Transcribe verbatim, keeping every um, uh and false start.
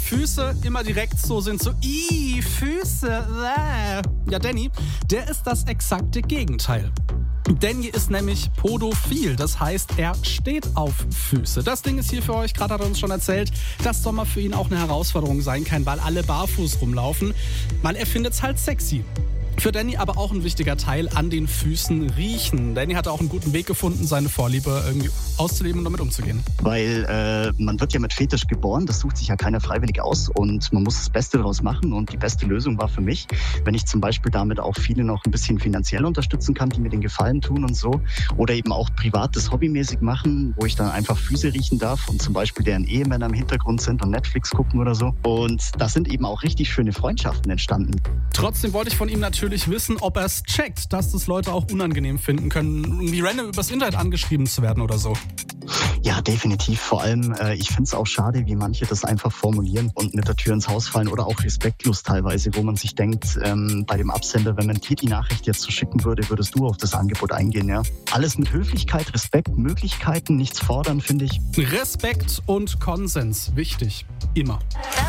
Füße immer direkt so sind, so ih, Füße. Äh. Ja, Danny, der ist das exakte Gegenteil. Danny ist nämlich podophil, das heißt, er steht auf Füße. Das Ding ist hier für euch, gerade hat er uns schon erzählt, dass Sommer für ihn auch eine Herausforderung sein kann, weil alle barfuß rumlaufen, weil er findet es halt sexy. Für Danny aber auch ein wichtiger Teil, an den Füßen riechen. Danny hat auch einen guten Weg gefunden, seine Vorliebe irgendwie auszuleben und damit umzugehen. Weil äh, man wird ja mit Fetisch geboren, das sucht sich ja keiner freiwillig aus und man muss das Beste daraus machen. Und die beste Lösung war für mich, wenn ich zum Beispiel damit auch viele noch ein bisschen finanziell unterstützen kann, die mir den Gefallen tun und so. Oder eben auch privates hobbymäßig machen, wo ich dann einfach Füße riechen darf und zum Beispiel deren Ehemänner im Hintergrund sind und Netflix gucken oder so. Und da sind eben auch richtig schöne Freundschaften entstanden. Trotzdem wollte ich von ihm natürlich wissen, ob er es checkt, dass das Leute auch unangenehm finden können, irgendwie random übers Internet angeschrieben zu werden oder so. Ja, definitiv. Vor allem, äh, ich finde es auch schade, wie manche das einfach formulieren und mit der Tür ins Haus fallen oder auch respektlos teilweise, wo man sich denkt, ähm, bei dem Absender, wenn man dir die Nachricht jetzt so schicken würde, würdest du auf das Angebot eingehen, ja? Alles mit Höflichkeit, Respekt, Möglichkeiten, nichts fordern, finde ich. Respekt und Konsens, wichtig. Immer.